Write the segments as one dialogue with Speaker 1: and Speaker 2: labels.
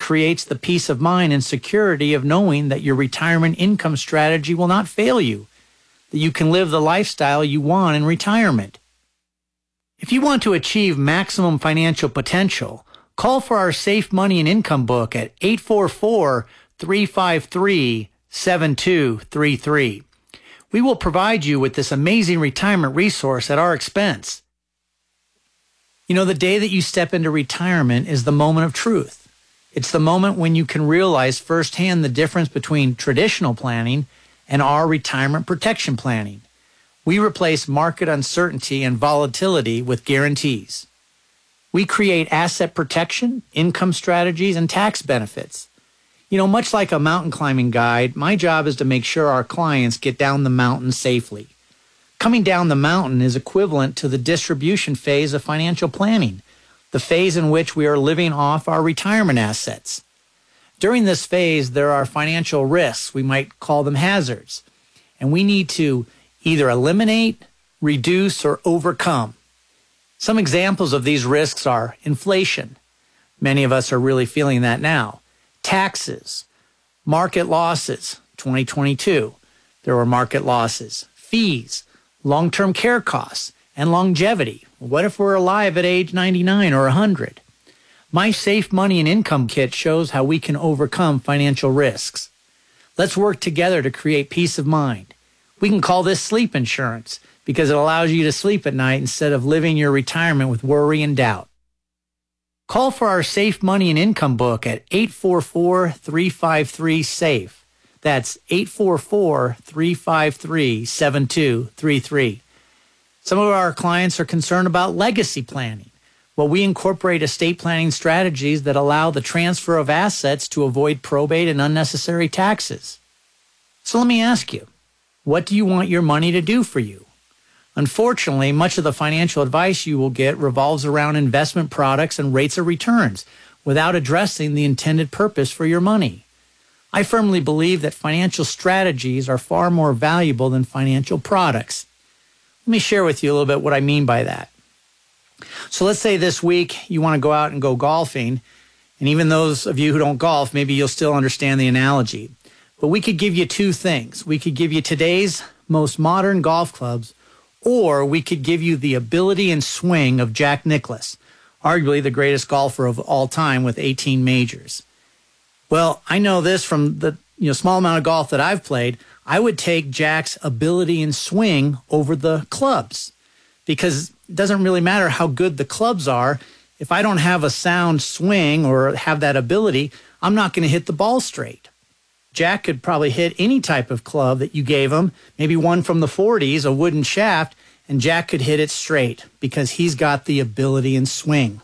Speaker 1: creates the peace of mind and security of knowing that your retirement income strategy will not fail you, that you can live the lifestyle you want in retirement. If you want to achieve maximum financial potential, call for our Safe Money and Income book at 844-353-7233. We will provide you with this amazing retirement resource at our expense. You know, the day that you step into retirement is the moment of truth. It's the moment when you can realize firsthand the difference between traditional planning and our retirement protection planning. We replace market uncertainty and volatility with guarantees. We create asset protection, income strategies, and tax benefits. You know, much like a mountain climbing guide, my job is to make sure our clients get down the mountain safely. Coming down the mountain is equivalent to the distribution phase of financial planning, the phase in which we are living off our retirement assets. During this phase, there are financial risks. We might call them hazards. And we need to either eliminate, reduce, or overcome. Some examples of these risks are inflation. Many of us are really feeling that now. Taxes, market losses, 2022. There were market losses. Fees, long-term care costs, and longevity. What if we're alive at age 99 or 100? My Safe Money and Income kit shows how we can overcome financial risks. Let's work together to create peace of mind. We can call this sleep insurance because it allows you to sleep at night instead of living your retirement with worry and doubt. Call for our Safe Money and Income book at 844-353-SAFE. That's 844-353-7233. Some of our clients are concerned about legacy planning. Well, we incorporate estate planning strategies that allow the transfer of assets to avoid probate and unnecessary taxes. So let me ask you, what do you want your money to do for you? Unfortunately, much of the financial advice you will get revolves around investment products and rates of returns without addressing the intended purpose for your money. I firmly believe that financial strategies are far more valuable than financial products. Let me share with you a little bit what I mean by that. So let's say this week you want to go out and go golfing, and even those of you who don't golf, maybe you'll still understand the analogy. But we could give you two things. We could give you today's most modern golf clubs, or we could give you the ability and swing of Jack Nicklaus, arguably the greatest golfer of all time with 18 majors. Well, I know this from the small amount of golf that I've played. I would take Jack's ability and swing over the clubs because it doesn't really matter how good the clubs are. If I don't have a sound swing or have that ability, I'm not going to hit the ball straight. Jack could probably hit any type of club that you gave him, maybe one from the 40s, a wooden shaft, and Jack could hit it straight because he's got the ability and swing.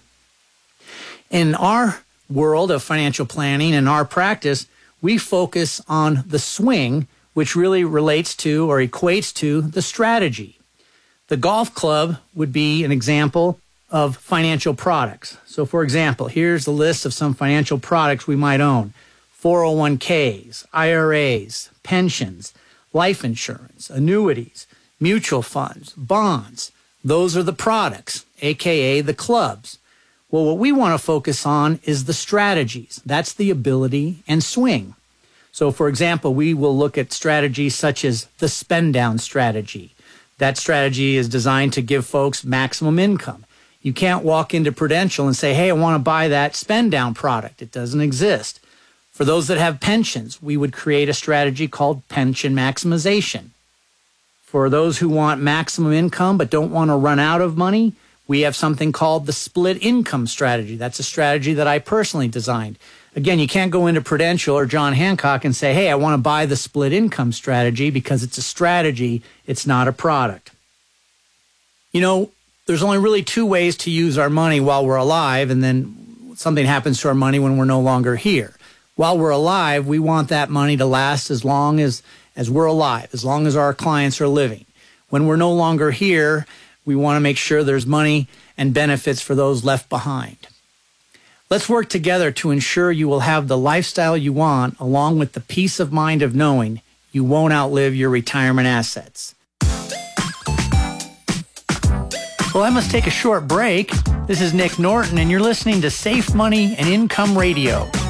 Speaker 1: In our world of financial planning and our practice, we focus on the swing, which really relates to or equates to the strategy. The golf club would be an example of financial products. So, for example, here's the list of some financial products we might own: 401ks, IRAs, pensions, life insurance, annuities, mutual funds, bonds. Those are the products, aka the clubs. Well, what we want to focus on is the strategies. That's the ability and swing. So, for example, we will look at strategies such as the spend down strategy. That strategy is designed to give folks maximum income. You can't walk into Prudential and say, hey, I want to buy that spend down product. It doesn't exist. For those that have pensions, we would create a strategy called pension maximization. For those who want maximum income but don't want to run out of money, we have something called the split income strategy. That's a strategy that I personally designed. Again, you can't go into Prudential or John Hancock and say, hey, I want to buy the split income strategy, because it's a strategy, it's not a product. You know, there's only really two ways to use our money while we're alive, and then something happens to our money when we're no longer here. While we're alive, we want that money to last as long as we're alive, as long as our clients are living. When we're no longer here, we want to make sure there's money and benefits for those left behind. Let's work together to ensure you will have the lifestyle you want, along with the peace of mind of knowing you won't outlive your retirement assets. Well, I must take a short break. This is Nick Norton, and you're listening to Safe Money and Income Radio.